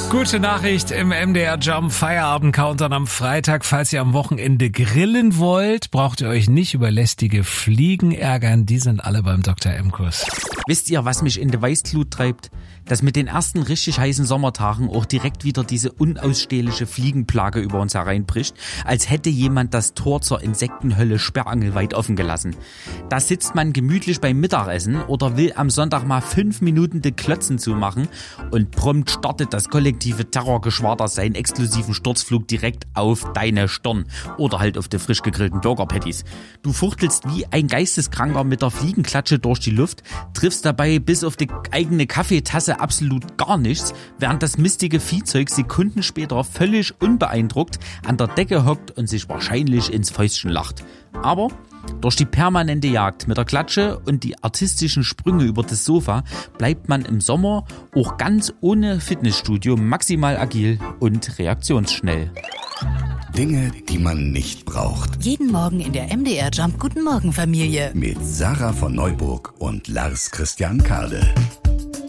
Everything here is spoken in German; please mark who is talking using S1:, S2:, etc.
S1: Gute Nachricht im MDR Jump Feierabend Countdown am Freitag. Falls ihr am Wochenende grillen wollt, braucht ihr euch nicht über lästige Fliegen ärgern. Die sind alle beim Dr. M-Kurs.
S2: Wisst ihr, was mich in die Weißglut treibt? Dass mit den ersten richtig heißen Sommertagen auch direkt wieder diese unausstehliche Fliegenplage über uns hereinbricht, als hätte jemand das Tor zur Insektenhölle sperrangelweit offen gelassen. Da sitzt man gemütlich beim Mittagessen oder will am Sonntag mal 5 Minuten die Klotzen zumachen und prompt startet das kollektive Terrorgeschwader seinen exklusiven Sturzflug direkt auf deine Stirn oder halt auf die frisch gegrillten Burger-Patties. Du fuchtelst wie ein Geisteskranker mit der Fliegenklatsche durch die Luft, triffst dabei bis auf die eigene Kaffeetasse absolut gar nichts, während das mistige Viehzeug Sekunden später völlig unbeeindruckt an der Decke hockt und sich wahrscheinlich ins Fäustchen lacht. Aber durch die permanente Jagd mit der Klatsche und die artistischen Sprünge über das Sofa bleibt man im Sommer auch ganz ohne Fitnessstudio maximal agil und reaktionsschnell.
S3: Dinge, die man nicht braucht.
S4: Jeden Morgen in der MDR Jump Guten Morgen Familie.
S3: Mit Sarah von Neuburg und Lars Christian Kade.